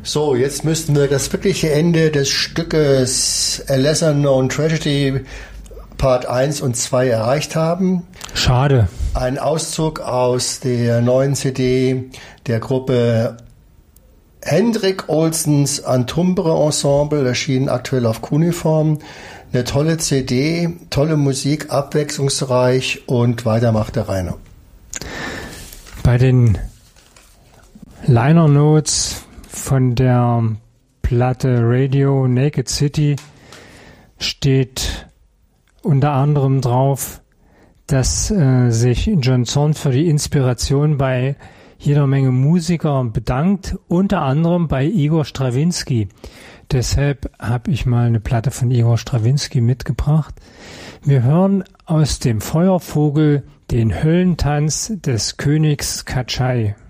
So, jetzt müssten wir das wirkliche Ende des Stückes A Lesser Known Tragedy Part 1 und 2 erreicht haben. Schade. Ein Auszug aus der neuen CD der Gruppe Hendrik Olsens Antumbre Ensemble, erschienen aktuell auf Cuneiform. Eine tolle CD, tolle Musik, abwechslungsreich und weiter macht der Rainer. Bei den Liner Notes von der Platte Radio Naked City steht unter anderem drauf, dass sich John Zorn für die Inspiration bei jeder Menge Musiker bedankt, unter anderem bei Igor Strawinsky. Deshalb habe ich mal eine Platte von Igor Strawinsky mitgebracht. Wir hören aus dem Feuervogel den Höllentanz des Königs Katschaï.